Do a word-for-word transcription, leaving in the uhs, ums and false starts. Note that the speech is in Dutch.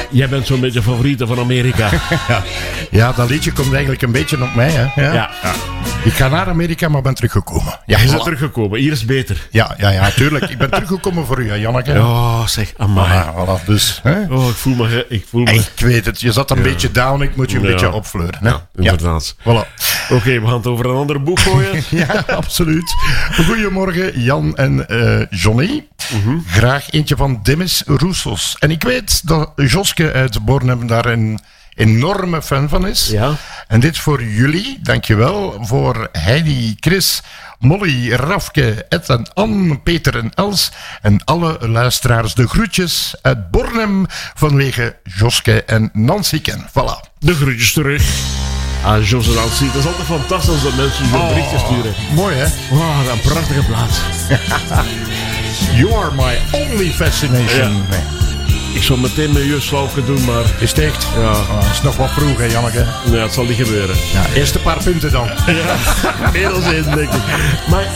jij bent zo'n beetje favoriete van Amerika. ja. ja, dat liedje komt eigenlijk een beetje op mij. Hè? Ja. Ja. ja. Ik ga naar Amerika, maar ben teruggekomen. Ja, Hij is voilà. er teruggekomen. Hier is beter. Ja, ja, ja, tuurlijk. Ik ben teruggekomen voor u, hè, Janneke. Oh, zeg, amai. Ah, voilà, dus, hè? Oh, ik voel me... Ik voel me... Ik weet het, je zat een Ja. beetje down. Ik moet je een Ja. beetje opfleuren. Hè? Ja, inderdaad. Voilà. Oké, okay, we gaan het over een ander boek gooien. Ja, absoluut. Goedemorgen, Jan en uh, Johnny. Mm-hmm. Graag eentje van Demis Roussos. En ik weet dat Joske uit Bornem daar een enorme fan van is. Ja. En dit voor jullie, dankjewel. Voor Heidi, Chris, Molly, Rafke, Ed en Anne, Peter en Els. En alle luisteraars de groetjes uit Bornem vanwege Joske en Nancyken. Voilà. De groetjes terug. Ah, Jos en Nancy. Dat is altijd fantastisch dat mensen zo'n oh, berichtje sturen. Mooi, hè? Wauw, wat een prachtige plaats. You are my only fascination. Ja. Ik zal meteen mijn jusslaufje doen, maar... Is het echt? Ja. Oh, het is nog wat vroeg, hè, Janneke? Nee, het zal niet gebeuren. Ja, eerst een paar punten dan. Ja, meer dan één, denk ik. Maar